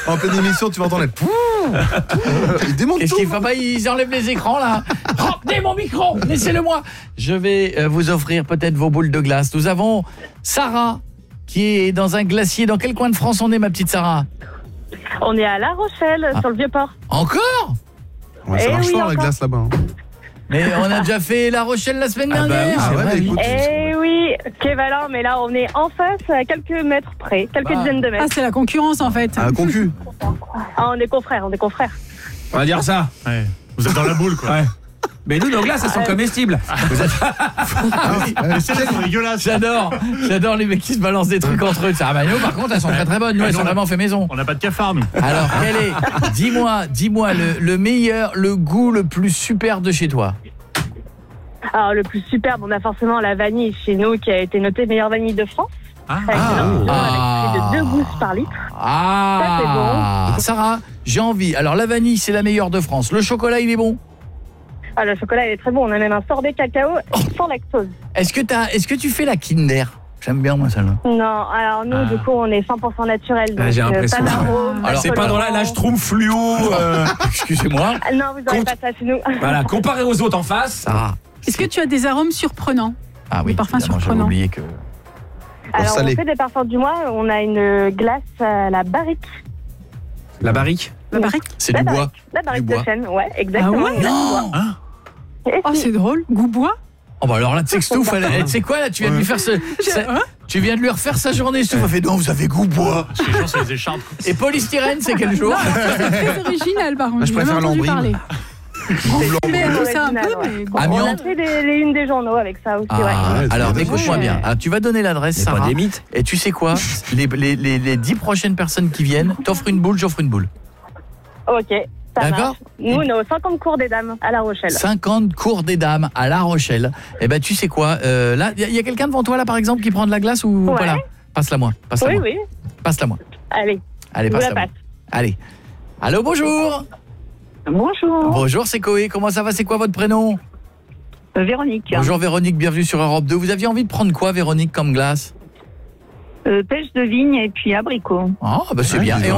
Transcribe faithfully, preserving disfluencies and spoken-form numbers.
En pleine émission, tu vas entendre les pouh. Ils démontent Qu'est-ce tout. qu'il faut pas, ils enlèvent les écrans là. Ramenez mon micro, laissez-le moi. Je vais euh, vous offrir peut-être vos boules de glace. Nous avons Sarah qui est dans un glacier. Dans quel coin de France on est, ma petite Sarah? On est à La Rochelle, Ah. sur le Vieux-Port. Encore? Ouais, ça Eh marche oui, fort la encore. glace là-bas. hein. Mais on a déjà fait La Rochelle la semaine Ah bah dernière. oui, Ah ouais, mais écoute, Eh oui, Kévalin, mais là, on est en face, à quelques mètres près, quelques Bah. dizaines de Ah, mètres. c'est la concurrence en fait. un concu. Ah, on est confrères, on est confrères. On va dire ça. Ouais. Vous êtes dans la boule, quoi. Ouais. Mais nous, nos glaces, elles sont comestibles. Ah oui. Mais c'est dégueulasse. J'adore, j'adore les mecs qui se balancent des trucs entre eux. Sarah Magno, par contre, elles sont très très bonnes. Nous, elles sont vraiment fait maison. On n'a pas de cafard, nous. Alors, quel est, dis-moi, dis-moi le, le meilleur, le goût le plus super de chez toi. Alors, le plus superbe, on a forcément la vanille chez nous, qui a été notée meilleure vanille de France. Ah, Avec, ah. avec plus de deux gousses par litre. Ah, Sarah, j'ai envie. Alors, la vanille, c'est la meilleure de France. Le chocolat, il est bon. Ah, le chocolat, il est très bon. On a même un sorbet cacao sans lactose. Est-ce que, t'as, est-ce que tu fais la Kinder? J'aime bien, moi, celle-là. Non, alors nous, Ah. du coup, on est cent pour cent naturel. Ah, donc, j'ai euh, l'impression, pas ouais. d'arôme, Alors, C'est pas dans la, la schtroumpf fluo. euh, Excusez-moi. Ah, non, vous n'aurez Compte- pas ça chez nous. voilà, comparé aux autres en face. Sarah. Est-ce que tu as des arômes surprenants? Ah oui, Des parfums évidemment, j'avais surprenants. oublié que... Alors, salé. on fait des parfums du mois. On a une glace à la barrique. La barrique. La barrique? C'est la du bois. barrique. La barrique Du de bois. chêne, ouais, exactement. Ah ouais une glace de bois. Non. Et Oh, si. c'est drôle. Goût bois? Oh bah alors là, tu sais que Stouff, elle- elle- tu sais quoi là, tu viens de lui faire ce, ce- Hein tu viens de lui refaire sa journée. Stouff a fait non, vous avez goût bois. Parce que les gens, c'est les écharpes. Et polystyrène, c'est quel jour? C'est très original par contre. Moi, je J'ai préfère jamais entendu l'ambrine. parler. Mais C'est on sait un original, peu, ouais. mais On a Amiante. fait des, les unes des journaux avec ça aussi, ouais. Ah, Ouais, c'est alors bien. écoute-moi Ouais. bien. Alors, tu vas donner l'adresse, C'est pas Sarah. des mythes. Et tu sais quoi? Les, les, les, les dix prochaines personnes qui viennent, t'offres une boule, j'offre une boule. Ok, ça D'accord. marche. Nous, on est au cinquante cours des dames à La Rochelle. cinquante cours des dames à La Rochelle. Et ben tu sais quoi? euh, Là, il y, a- y a quelqu'un devant toi là par exemple qui prend de la glace ou Ouais. pas là? Passe-la moi. Passe-la Oui, moi. oui. Passe-la moi. Allez, Allez, je vous la passe-la moi. passe. Allez. Allô, bonjour. Bonjour. Bonjour, c'est Koé. Comment ça va? C'est quoi votre prénom? Euh, Véronique. Bonjour Véronique, bienvenue sur Europe deux. Vous aviez envie de prendre quoi, Véronique, comme glace? Euh, pêche de vigne et puis abricot. Ah, bah c'est Ouais, bien. dis Et